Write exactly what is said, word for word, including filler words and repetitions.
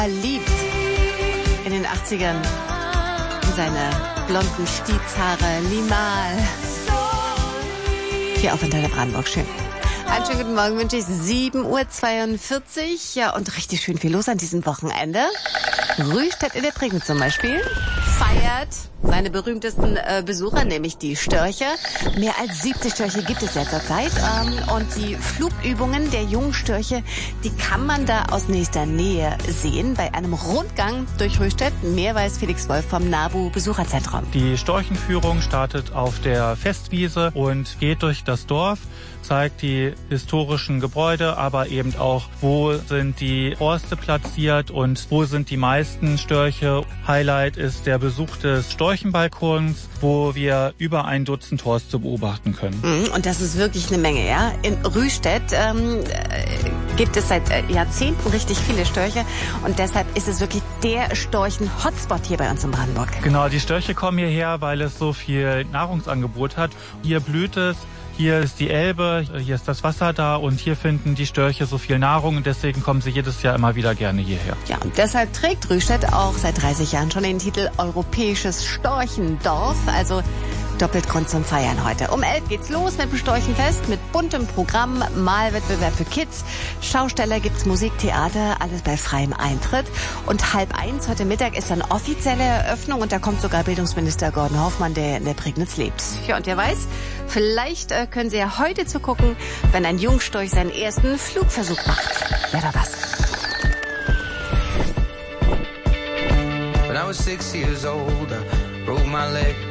Liebt in den achtzigern seine blonden Stiegshaare Limal. Hier auf Antenne Brandenburg, schön. Einen schönen guten Morgen wünsche ich. sieben Uhr zweiundvierzig. Ja, und richtig schön viel los an diesem Wochenende. Rühstedt in der Prignitz zum Beispiel feiert seine berühmtesten äh, Besucher, nämlich die Störche. Mehr als siebzig Störche gibt es ja zurzeit. Ähm, und die Flugübungen der jungen Störche, die kann man da aus nächster Nähe sehen bei einem Rundgang durch Rühstedt. Mehr weiß Felix Wolf vom NABU Besucherzentrum. Die Storchenführung startet auf der Festwiese und geht durch das Dorf, zeigt die historischen Gebäude, aber eben auch, wo sind die Horste platziert und wo sind die meisten Störche. Highlight ist der Besuch des Storchenbalkons, wo wir über ein Dutzend Horste beobachten können. Und das ist wirklich eine Menge, ja. In Rühstedt ähm, gibt es seit Jahrzehnten richtig viele Störche und deshalb ist es wirklich der Storchen-Hotspot hier bei uns in Brandenburg. Genau, die Störche kommen hierher, weil es so viel Nahrungsangebot hat. Hier blüht es. Hier ist die Elbe, hier ist das Wasser da und hier finden die Störche so viel Nahrung und deswegen kommen sie jedes Jahr immer wieder gerne hierher. Ja, und deshalb trägt Rühstedt auch seit dreißig Jahren schon den Titel Europäisches Storchendorf, also doppelt Grund zum Feiern heute. Um elf geht's los mit dem Storchenfest, mit buntem Programm, Malwettbewerb für Kids, Schausteller gibt's Musik, Theater, alles bei freiem Eintritt. Und halb eins heute Mittag ist dann offizielle Eröffnung und da kommt sogar Bildungsminister Gordon Hoffmann, der in der Prignitz lebt. Ja, und wer weiß, vielleicht äh, können Sie ja heute zugucken, wenn ein Jungstorch seinen ersten Flugversuch macht. Ja, da was. When I was six years old, I broke my leg.